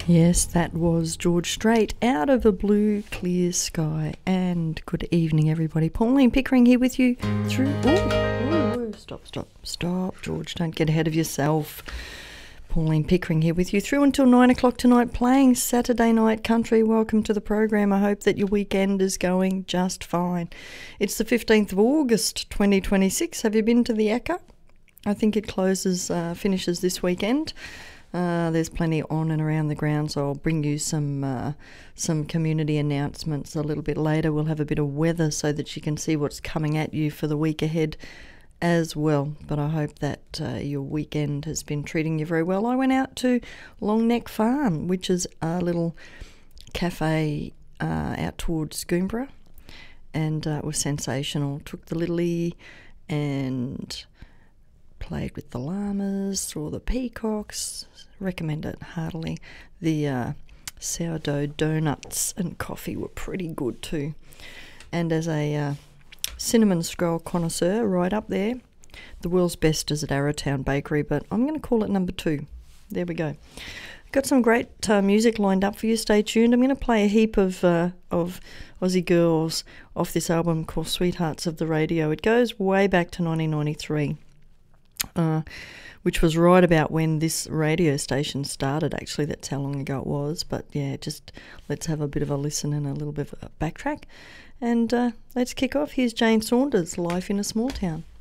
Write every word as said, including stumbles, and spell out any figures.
Yes, that was George Strait, Out of a Blue Clear Sky. And good evening, everybody. Pauline Pickering here with you through... Oh, stop, stop, stop, George, don't get ahead of yourself. Pauline Pickering here with you through until nine o'clock tonight, playing Saturday Night Country. Welcome to the program. I hope that your weekend is going just fine. It's the fifteenth of August, twenty twenty-six. Have you been to the Ekka? I think it closes, uh, finishes this weekend. Uh, there's plenty on and around the ground, so I'll bring you some uh, some community announcements a little bit later. We'll have a bit of weather so that you can see what's coming at you for the week ahead as well. But I hope that uh, your weekend has been treating you very well. I went out to Long Neck Farm, which is a little cafe uh, out towards Goombra, and uh, it was sensational. Took the little E and played with the llamas, saw the peacocks. Recommend it heartily. The uh, sourdough donuts and coffee were pretty good too. And as a uh, cinnamon scroll connoisseur, right up there, the world's best is at Arrowtown Bakery, but I'm going to call it number two. There we go. Got some great uh, music lined up for you. Stay tuned. I'm going to play a heap of uh, of Aussie girls off this album called Sweethearts of the Radio. It goes way back to nineteen ninety-three. Uh, which was right about when this radio station started, actually. That's how long ago it was. But yeah, just let's have a bit of a listen and a little bit of a backtrack. And uh, let's kick off. Here's Jane Saunders, Life in a Small Town.